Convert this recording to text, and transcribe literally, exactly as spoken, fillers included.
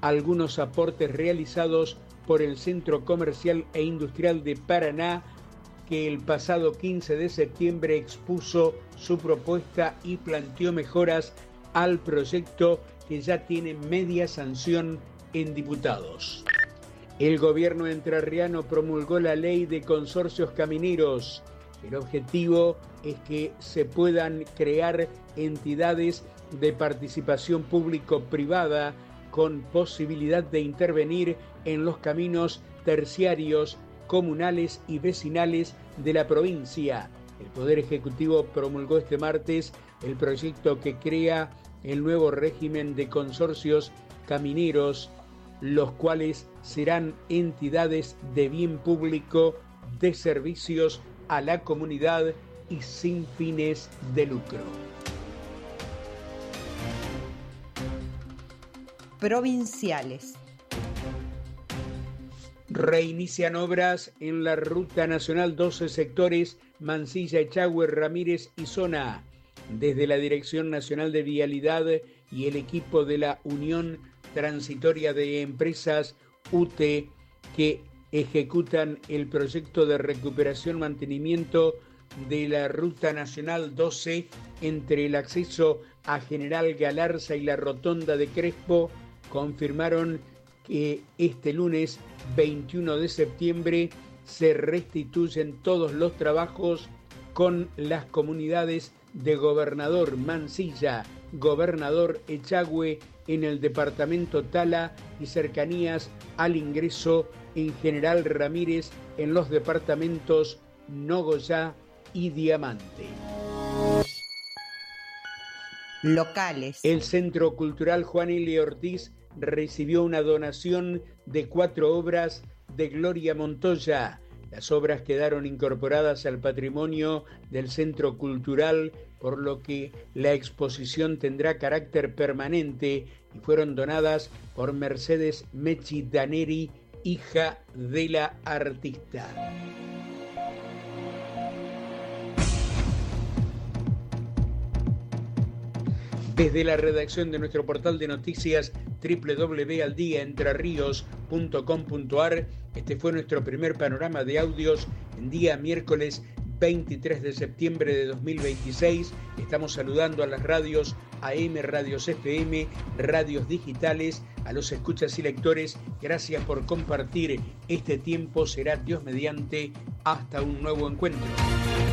algunos aportes realizados por el Centro Comercial e Industrial de Paraná, que el pasado quince de septiembre expuso su propuesta y planteó mejoras al proyecto que ya tiene media sanción en diputados. El gobierno entrerriano promulgó la ley de consorcios camineros. El objetivo es que se puedan crear entidades de participación público-privada con posibilidad de intervenir en los caminos terciarios, comunales y vecinales de la provincia. El Poder Ejecutivo promulgó este martes el proyecto que crea el nuevo régimen de consorcios camineros, los cuales serán entidades de bien público, de servicios a la comunidad y sin fines de lucro. Provinciales. Reinician obras en la Ruta Nacional doce sectores Mansilla, Echagüe, Ramírez y Zona. Desde la Dirección Nacional de Vialidad y el equipo de la Unión Transitoria de Empresas U T E, que ejecutan el proyecto de recuperación-mantenimiento de la Ruta Nacional doce entre el acceso a General Galarza y la Rotonda de Crespo, confirmaron que este lunes veintiuno de septiembre se restituyen todos los trabajos con las comunidades de Gobernador Mansilla, Gobernador Echagüe en el departamento Tala y cercanías al ingreso en General Ramírez en los departamentos Nogoyá y Diamante. Locales. El Centro Cultural Juan L. Ortiz recibió una donación de cuatro obras de Gloria Montoya. Las obras quedaron incorporadas al patrimonio del Centro Cultural, por lo que la exposición tendrá carácter permanente y fueron donadas por Mercedes Mechi Daneri, hija de la artista. Desde la redacción de nuestro portal de noticias doble u doble u doble u punto al día entre ríos punto com punto a r, este fue nuestro primer panorama de audios en día miércoles veintitrés de septiembre de dos mil veintiséis. Estamos saludando a las radios A M, radios F M, radios digitales, a los escuchas y lectores. Gracias por compartir este tiempo. Será Dios mediante hasta un nuevo encuentro.